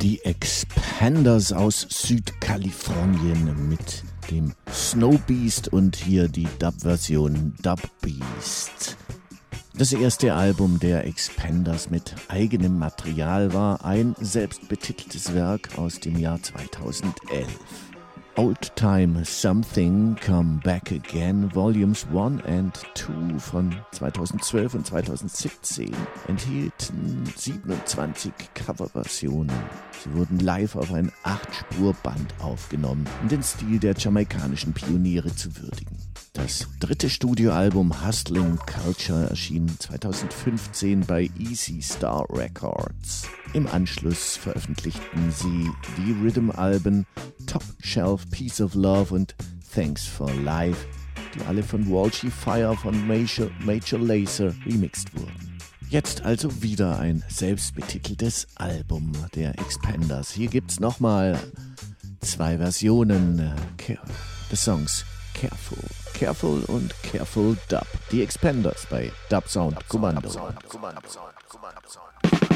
Die Expanders aus Südkalifornien mit dem Snow Beast und hier die Dub-Version Dub Beast. Das erste Album der Expanders mit eigenem Material war ein selbstbetiteltes Werk aus dem Jahr 2011. Old Time Something Come Back Again Volumes 1 and 2 von 2012 und 2017 enthielten 27 Coverversionen. Sie wurden live auf ein 8-Spur-Band aufgenommen, um den Stil der jamaikanischen Pioniere zu würdigen. Das dritte Studioalbum Hustling Culture erschien 2015 bei Easy Star Records. Im Anschluss veröffentlichten sie die Rhythm-Alben Top Shelf Piece of Love und Thanks for Life, die alle von Walshy Fire von Major Lazer remixed wurden. Jetzt also wieder ein selbstbetiteltes Album der Expanders. Hier gibt's nochmal 2 Versionen des Songs Careful und Careful Dub. Die Expanders bei Dub Sound Kommando.